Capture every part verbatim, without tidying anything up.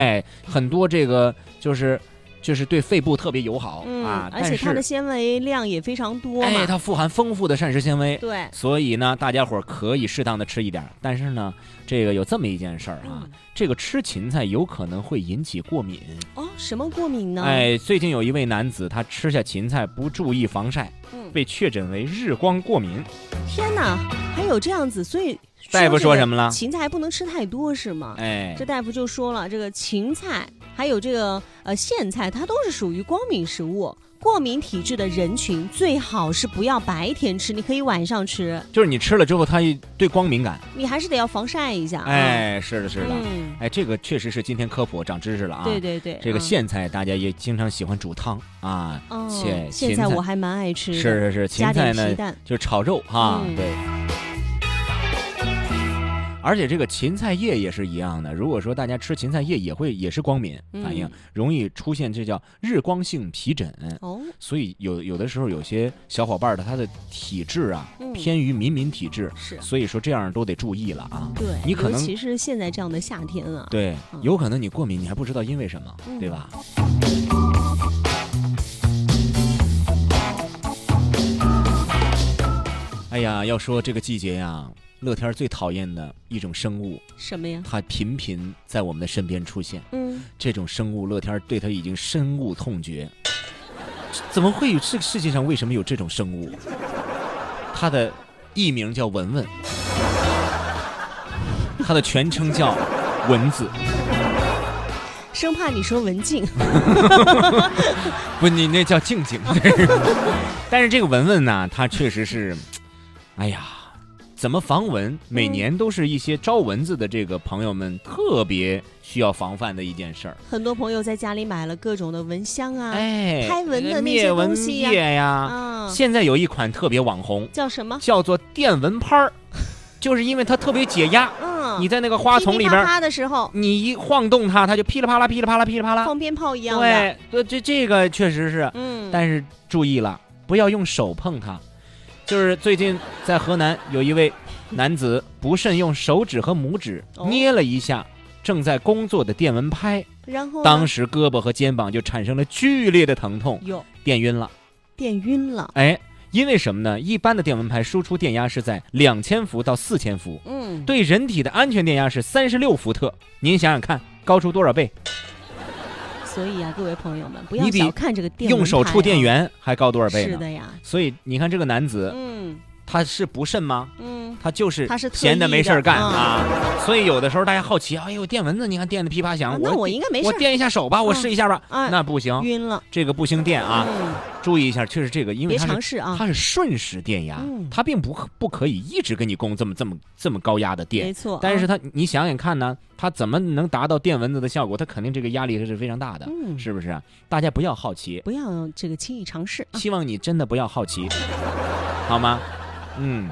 哎，很多这个就是就是对肺部特别友好、 嗯、 啊， 而且它的纤维量也非常多嘛， 哎，它富含丰富的膳食纤维， 对， 所以呢，大家伙儿可以适当的吃一点。但是呢，这个有这么一件事儿啊、嗯，这个吃芹菜有可能会引起过敏。 哦，什么过敏呢？ 哎，最近有一位男子，他吃下芹菜不注意防晒，嗯、被确诊为日光过敏。 天哪，还有这样子，所以。 大夫说什么了？ 芹菜还不能吃太多是吗？ 哎， 这大夫就说了，这个芹菜还有这个呃苋菜，它都是属于光敏食物。过敏体质的人群最好是不要白天吃，你可以晚上吃。 就是你吃了之后，它对光敏感， 你还是得要防晒一下。 哎，是的，是的。 嗯、 哎，这个确实是今天科普长知识了啊。 对对对， 这个苋菜大家也经常喜欢煮汤啊。 哦， 苋苋菜我还蛮爱吃的。 是是是，芹菜呢就是炒肉哈、嗯，对。而且这个芹菜叶也是一样的，如果说大家吃芹菜叶也会也是光敏反应、嗯，容易出现这叫日光性皮疹。哦，所以有有的时候有些小伙伴的他的体质啊、嗯、偏于敏敏体质， 是， 所以说这样都得注意了啊。 对， 你可能尤其是现在这样的夏天啊， 对，嗯、有可能你过敏你还不知道因为什么，嗯、对吧？哎呀，要说这个季节呀。乐天最讨厌的一种生物什么呀？ 它频频在我们的身边出现。 嗯， 这种生物乐天对它已经深恶痛绝。怎么会有这个世界上为什么有这种生物？它的艺名叫文文，它的全称叫蚊子。 生怕你说文静。 不，你那叫静静。但是这个文文呢，它确实是，哎呀。怎么防蚊？每年都是一些招蚊子的这个朋友们特别需要防范的一件事儿。 很多朋友在家里买了各种的蚊香啊， 哎， 开蚊的那些东西呀、啊。 灭蚊液呀、啊嗯，现在有一款特别网红， 叫什么？ 叫做电蚊拍儿，就是因为它特别解压。嗯，你在那个花丛里边，噼里啪啦的时候， 你一晃动它，它就噼里啪啦、噼里啪啦、噼里啪啦， 放鞭炮一样的。对，这这个确实是， 嗯， 但是注意了，不要用手碰它。就是最近在河南有一位男子不慎用手指和拇指捏了一下正在工作的电蚊拍， 然后当时胳膊和肩膀就产生了剧烈的疼痛， 哟， 电晕了， 电晕了。 哎，因为什么呢？一般的电蚊拍输出电压是在两千伏到四千伏， 嗯， 对人体的安全电压是三十六伏特，您想想看，高出多少倍？ 所以啊，各位朋友们，不要小看这个电蚊拍、啊、 用手触电源还高多少倍呢？ 是的呀。 所以你看这个男子， 嗯， 他是不慎吗？ 嗯， 他就是他是闲的没事干啊、 啊。所以有的时候大家好奇，哎呦，电蚊子，你看电的噼啪响， 啊、那我应该没事， 我电一下手吧，我试一下吧。 啊、 那不行， 晕了， 这个不行电啊。 嗯， 注意一下，确实这个，因为它是别尝试啊， 它是瞬时电压， 嗯、 它并不可不可以一直给你供这么这么这么高压的电。 没错， 但是它，你想想看呢，它怎么能达到电蚊子的效果？它肯定这个压力是非常大的， 嗯、 是不是？大家不要好奇， 不要这个轻易尝试。 希望你真的不要好奇，好吗？嗯。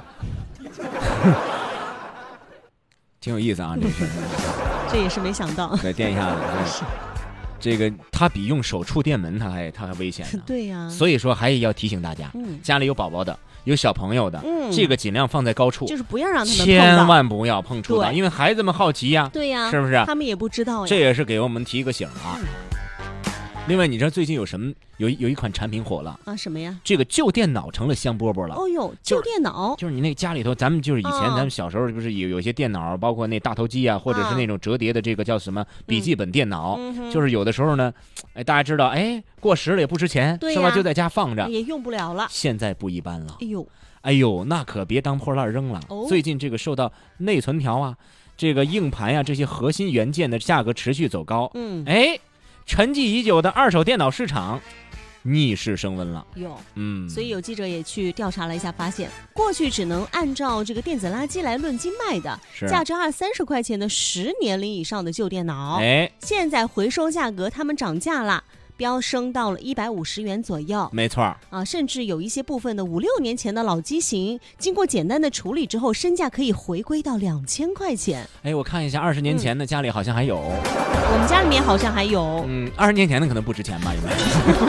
挺有意思啊，这是， 这也是没想到。 对，电一下子，这个它比用手触电门它还它还危险呢。 对呀、啊， 所以说还要提醒大家， 嗯， 家里有宝宝的，有小朋友的， 嗯， 这个尽量放在高处， 就是不要让他们碰到， 千万不要碰触到，因为孩子们好奇呀， 对呀， 是不是？ 他们也不知道呀， 这也是给我们提个醒啊。嗯，另外，你知道最近有什么有有一款产品火了啊？什么呀？ 这个旧电脑成了香饽饽了。 哦呦，旧电脑就是你那家里头，咱们就是以前咱们小时候不是有有些电脑，包括那大头机啊，或者是那种折叠的这个叫什么笔记本电脑， 嗯、 就是有的时候呢，哎，大家知道，哎，过时了也不值钱，是吧？就在家放着， 也用不了了。 现在不一般了。 哎呦， 哎呦，那可别当破烂扔了。 哦、 最近这个受到内存条啊、这个硬盘呀、啊、这些核心元件的价格持续走高， 嗯， 哎。沉寂已久的二手电脑市场逆势升温了。 有， 嗯， 所以有记者也去调查了一下，发现过去只能按照这个电子垃圾来论斤卖的，价值二三十块钱的十年龄以上的旧电脑， 哎， 现在回收价格他们涨价了。飙升到了一百五十元左右， 没错啊，甚至有一些部分的五六年前的老机型，经过简单的处理之后，身价可以回归到两千块钱。 哎，我看一下，二十年前的家里好像还有， 我们家里面好像还有， 嗯，二十年前的可能不值钱吧，应该。